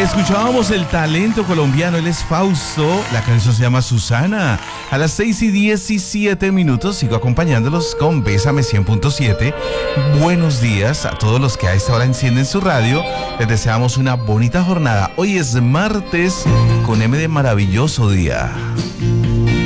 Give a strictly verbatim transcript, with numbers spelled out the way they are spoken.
Escuchábamos el talento colombiano, él es Fausto, la canción se llama Susana. A las seis y diecisiete minutos sigo acompañándolos con Bésame cien punto siete. Buenos días a todos los que a esta hora encienden su radio. Les deseamos una bonita jornada. Hoy es martes con M de maravilloso día.